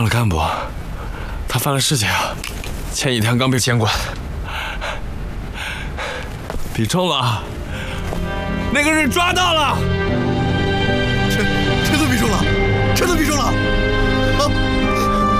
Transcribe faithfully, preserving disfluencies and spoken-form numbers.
当了干部，他犯了事情啊，前几天刚被监管，比中了，那个人抓到了。